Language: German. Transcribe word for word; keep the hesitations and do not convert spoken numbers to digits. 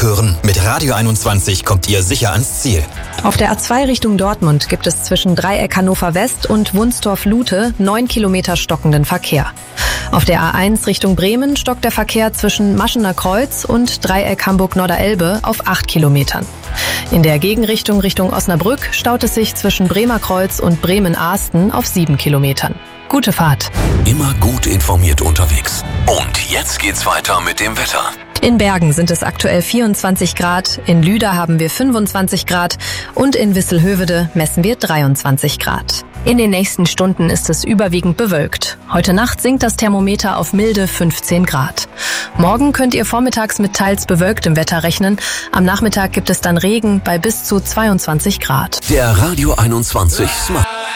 hören, mit Radio einundzwanzig kommt ihr sicher ans Ziel. Auf der A zwei Richtung Dortmund gibt es zwischen Dreieck Hannover West und Wunstorf-Lute neun Kilometer stockenden Verkehr. Auf der A eins Richtung Bremen stockt der Verkehr zwischen Maschener Kreuz und Dreieck Hamburg-Norderelbe auf acht Kilometern. In der Gegenrichtung Richtung Osnabrück staut es sich zwischen Bremer Kreuz und Bremen-Ahsten auf sieben Kilometern. Gute Fahrt. Immer gut informiert unterwegs. Und jetzt geht's weiter mit dem Wetter. In Bergen sind es aktuell vierundzwanzig Grad, in Lüder haben wir fünfundzwanzig Grad und in Visselhövede messen wir dreiundzwanzig Grad. In den nächsten Stunden ist es überwiegend bewölkt. Heute Nacht sinkt das Thermometer auf milde fünfzehn Grad. Morgen könnt ihr vormittags mit teils bewölktem Wetter rechnen. Am Nachmittag gibt es dann Regen bei bis zu zweiundzwanzig Grad. Der Radio einundzwanzig Smart.